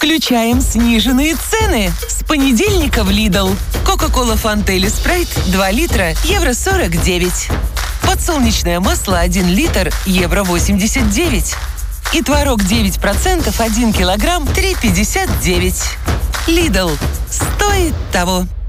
Включаем сниженные цены. С понедельника в Lidl. Кока-кола Фанта или Спрайт 2 литра, евро 49. Подсолнечное масло 1 литр, евро 89. И творог 9%, 1 килограмм, 3,59. Lidl. Стоит того.